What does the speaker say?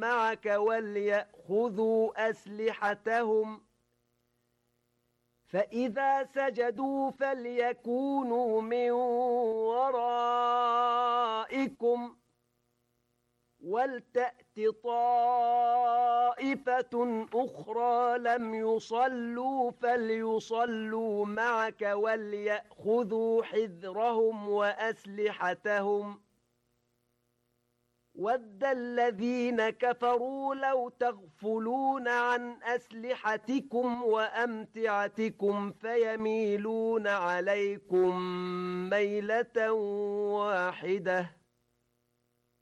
معك وليأخذوا أسلحتهم فإذا سجدوا فليكونوا من ورائكم ولتأت طائفة أخرى لم يصلوا فليصلوا معك وليأخذوا حذرهم وأسلحتهم ود الذين كفروا لو تغفلون عن أسلحتكم وأمتعتكم فيميلون عليكم ميلة واحدة